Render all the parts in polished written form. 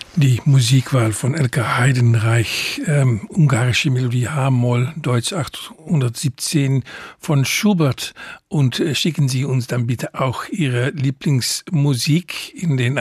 Die Musikwahl von Elke Heidenreich, ungarische Melodie H-Moll, Deutsch 817 von Schubert. Und schicken Sie uns dann bitte auch Ihre Lieblingsmusik in den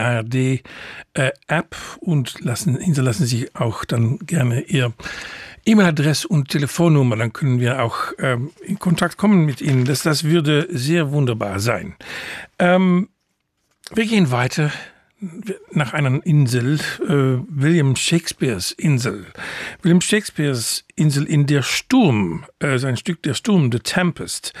ARD-App und hinterlassen Sie auch dann gerne Ihr E-Mail-Adresse und Telefonnummer. Dann können wir auch in Kontakt kommen mit Ihnen. Das würde sehr wunderbar sein. Wir gehen weiter nach einer Insel, William Shakespeares Insel. William Shakespeares Insel in Der Sturm, sein Stück Der Sturm, The Tempest.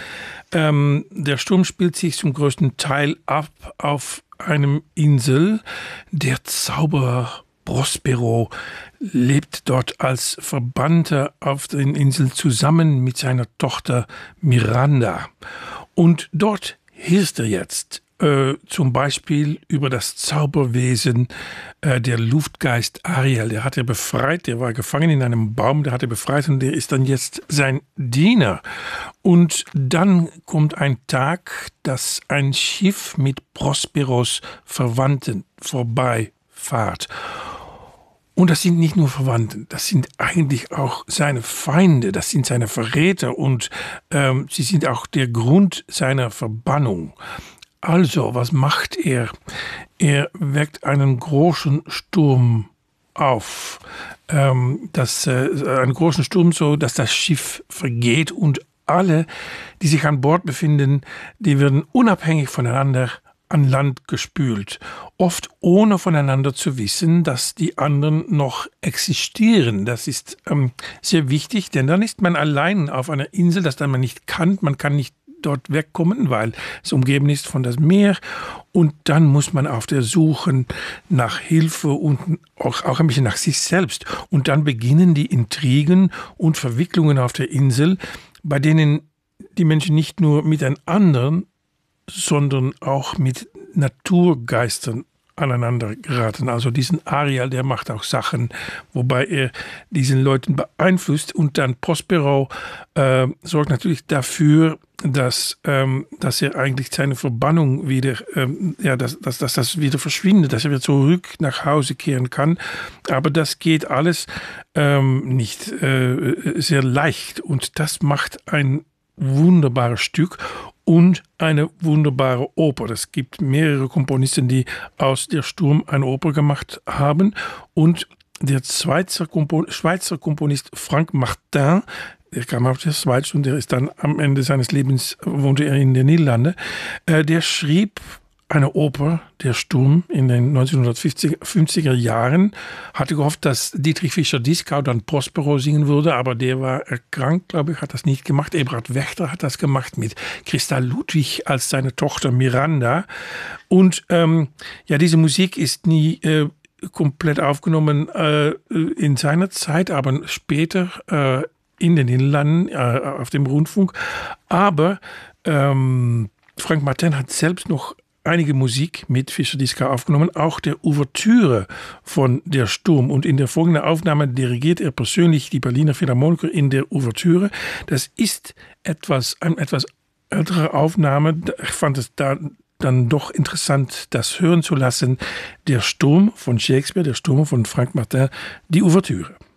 Der Sturm spielt sich zum größten Teil ab auf einem Insel. Der Zauberer Prospero lebt dort als Verbannter auf der Insel zusammen mit seiner Tochter Miranda. Und dort hirst er jetzt zum Beispiel über das Zauberwesen der Luftgeist Ariel. Der hat er befreit, der war gefangen in einem Baum, der hat er befreit und der ist dann jetzt sein Diener. Und dann kommt ein Tag, dass ein Schiff mit Prosperos Verwandten vorbeifahrt. Und das sind nicht nur Verwandte, das sind eigentlich auch seine Feinde, das sind seine Verräter und sie sind auch der Grund seiner Verbannung. Also, was macht er? Er weckt einen großen Sturm auf. Einen großen Sturm, so dass das Schiff vergeht und alle, die sich an Bord befinden, die werden unabhängig voneinander an Land gespült. Oft ohne voneinander zu wissen, dass die anderen noch existieren. Das ist sehr wichtig, denn dann ist man allein auf einer Insel, das man nicht kannt. Man kann nicht dort wegkommen, weil es umgeben ist von das Meer. Und dann muss man auf der Suche nach Hilfe und auch ein bisschen nach sich selbst. Und dann beginnen die Intrigen und Verwicklungen auf der Insel, bei denen die Menschen nicht nur miteinander, sondern auch mit Naturgeistern aneinander geraten. Also diesen Ariel, der macht auch Sachen, wobei er diesen Leuten beeinflusst. Und dann Prospero sorgt natürlich dafür, dass er eigentlich seine Verbannung wieder, dass das wieder verschwindet, dass er wieder zurück nach Hause kehren kann. Aber das geht alles nicht sehr leicht. Und das macht ein wunderbares Stück und eine wunderbare Oper. Es gibt mehrere Komponisten, die aus Der Sturm eine Oper gemacht haben. Und der Schweizer Komponist Frank Martin, der kam aus der Schweiz und der ist dann am Ende seines Lebens, wohnte er in den Niederlanden, der schrieb eine Oper, Der Sturm, in den 1950er Jahren, hatte gehofft, dass Dietrich Fischer-Dieskau dann Prospero singen würde, aber der war erkrankt, glaube ich, hat das nicht gemacht. Eberhard Wächter hat das gemacht mit Christa Ludwig als seine Tochter Miranda. Und diese Musik ist nie komplett aufgenommen in seiner Zeit, aber später in den Niederlanden auf dem Rundfunk. Aber Frank Martin hat selbst noch einige Musik mit Fischer-Dieskau aufgenommen, auch der Ouvertüre von Der Sturm. Und in der folgenden Aufnahme dirigiert er persönlich die Berliner Philharmoniker in der Ouvertüre. Das ist eine etwas ältere Aufnahme. Ich fand es dann doch interessant, das hören zu lassen. Der Sturm von Shakespeare, Der Sturm von Frank Martin, die Ouvertüre.